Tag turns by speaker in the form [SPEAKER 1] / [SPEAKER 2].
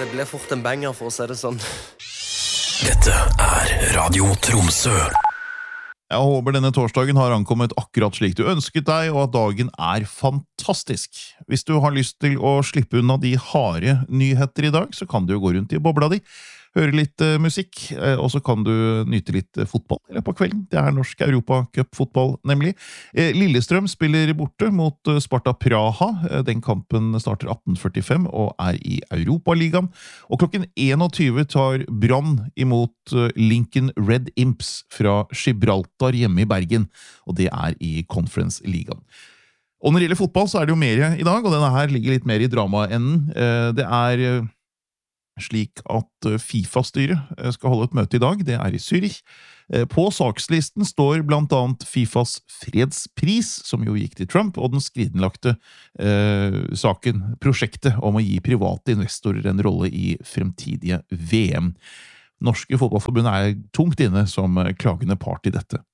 [SPEAKER 1] Det ble fort en banger, for å si det sånn.
[SPEAKER 2] Dette Radio Tromsø.
[SPEAKER 3] Jeg håper denne torsdagen har ankommet akkurat slik du ønsket deg, og at dagen fantastisk. Hvis du har lyst til å slippe unna de harde nyheter i dag, så kan du jo gå rundt i bobla di, høre litt musikk, og så kan du nyte litt fotball på kvelden. Det norsk Europacup-fotball, nemlig. Lillestrøm spiller borte mot Sparta Praha. Den kampen starter 18:45 og i Europaligaen. Og klokken 21 tar Brann imot Lincoln Red Imps fra Gibraltar hjemme i Bergen, og det i Conference-ligaen. Og når det gjelder fotball, så det jo mer i dag, og denne her ligger litt mer i dramaenden. Det slik at FIFA-styret skal holde et møte i dag, det i Zürich. På sakslisten står blant annet FIFAs fredspris, som jo gikk til Trump, og den skridenlagte saken, prosjektet om å gi private investorer en rolle i fremtidige VM. Norske fotballforbund tungt inne som klagende part i dette.